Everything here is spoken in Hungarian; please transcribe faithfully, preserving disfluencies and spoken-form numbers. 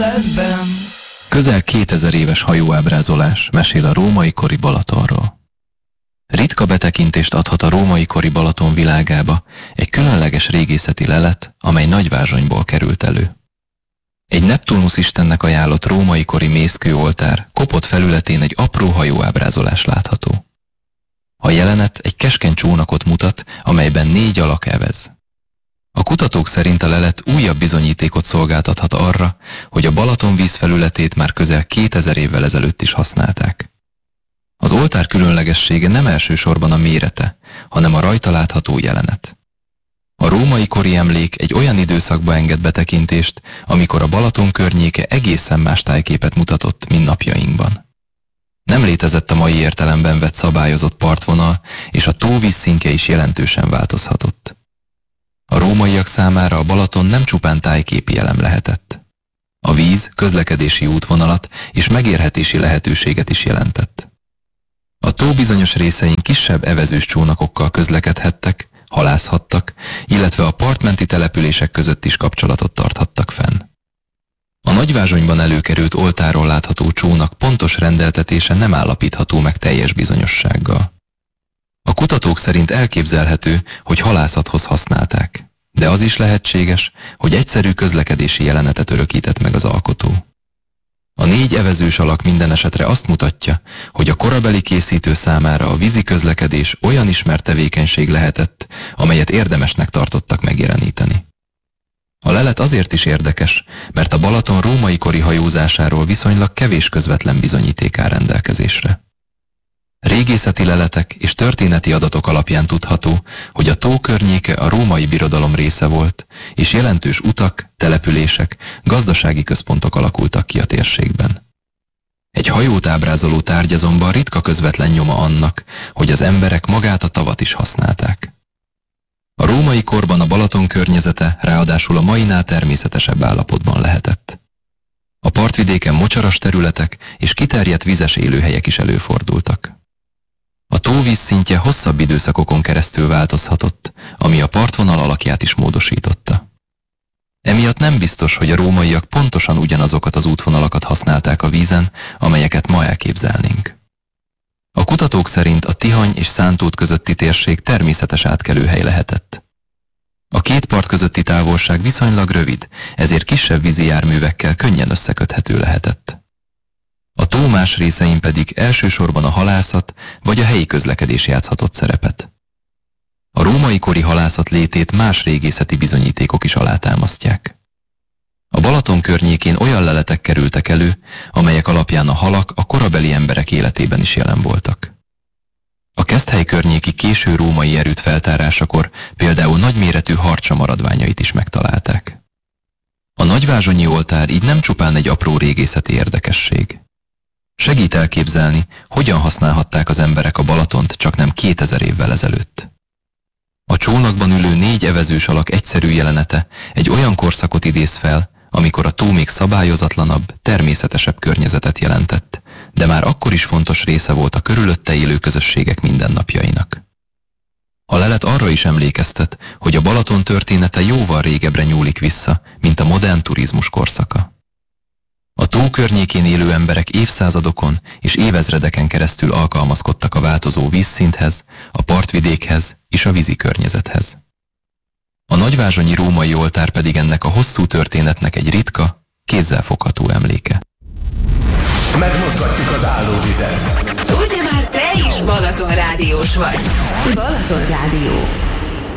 életben. Közel kétezer éves hajóábrázolás mesél a római kori Balatonról. Ritka betekintést adhat a római kori Balaton világába egy különleges régészeti lelet, amely Nagyvázsonyból került elő. Egy Neptunusz istennek ajánlott római kori mészkőoltár kopott felületén egy apró hajóábrázolás látható. A jelenet egy keskeny csónakot mutat, amelyben négy alak evez. A kutatók szerint a lelet újabb bizonyítékot szolgáltathat arra, hogy a Balaton vízfelületét már közel kétezer évvel ezelőtt is használták. Az oltár különlegessége nem elsősorban a mérete, hanem a rajta látható jelenet. A római kori emlék egy olyan időszakba enged betekintést, amikor a Balaton környéke egészen más tájképet mutatott, mint napjainkban. Nem létezett a mai értelemben vett szabályozott partvonal, és a tó vízszintje is jelentősen változhatott. A rómaiak számára a Balaton nem csupán tájképi elem lehetett. A víz közlekedési útvonalat és megérhetési lehetőséget is jelentett. A tó bizonyos részein kisebb evezős csónakokkal közlekedhettek, halászhattak, illetve a partmenti települések között is kapcsolatot tarthattak fenn. A Nagyvázsonyban előkerült oltáron látható csónak pontos rendeltetése nem állapítható meg teljes bizonyossággal. A kutatók szerint elképzelhető, hogy halászathoz használták, de az is lehetséges, hogy egyszerű közlekedési jelenetet örökített meg az alkotó. A négy evezős alak minden esetre azt mutatja, hogy a korabeli készítő számára a vízi közlekedés olyan ismert tevékenység lehetett, amelyet érdemesnek tartottak megjeleníteni. A lelet azért is érdekes, mert a Balaton római kori hajózásáról viszonylag kevés közvetlen bizonyíték áll rendelkezésre. Régészeti leletek és történeti adatok alapján tudható, hogy a tó környéke a római birodalom része volt, és jelentős utak, települések, gazdasági központok alakultak ki a térségben. Egy hajót ábrázoló tárgy azonban ritka közvetlen nyoma annak, hogy az emberek magát a tavat is használták. A római korban a Balaton környezete ráadásul a mainál természetesebb állapotban lehetett. A partvidéken mocsaras területek és kiterjedt vizes élőhelyek is előfordultak. A tó vízszintje hosszabb időszakokon keresztül változhatott, ami a partvonal alakját is módosította. Emiatt nem biztos, hogy a rómaiak pontosan ugyanazokat az útvonalakat használták a vízen, amelyeket ma elképzelnénk. A kutatók szerint a Tihany és Szántót közötti térség természetes átkelőhely lehetett. A két part közötti távolság viszonylag rövid, ezért kisebb vízi járművekkel könnyen összeköthető lehetett. A tó más részein pedig elsősorban a halászat vagy a helyi közlekedés játszhatott szerepet. A római kori halászat létét más régészeti bizonyítékok is alátámasztják. A Balaton környékén olyan leletek kerültek elő, amelyek alapján a halak a korabeli emberek életében is jelen voltak. A Keszthely környéki késő római erőd feltárásakor például nagyméretű harcsa maradványait is megtalálták. A nagyvázsonyi oltár így nem csupán egy apró régészeti érdekesség. Segít elképzelni, hogyan használhatták az emberek a Balatont csaknem kétezer évvel ezelőtt. A csónakban ülő négy evezős alak egyszerű jelenete egy olyan korszakot idéz fel, amikor a tó még szabályozatlanabb, természetesebb környezetet jelentett, de már akkor is fontos része volt a körülötte élő közösségek mindennapjainak. A lelet arra is emlékeztet, hogy a Balaton története jóval régebbre nyúlik vissza, mint a modern turizmus korszaka. A tó környékén élő emberek évszázadokon és évezredeken keresztül alkalmazkodtak a változó vízszinthez, a partvidékhez és a vízi környezethez. A nagyvázsonyi római oltár pedig ennek a hosszú történetnek egy ritka, kézzelfogható emléke. Megmozgatjuk az állóvizet. Ugye már te is Balaton rádiós vagy? Balaton Rádió.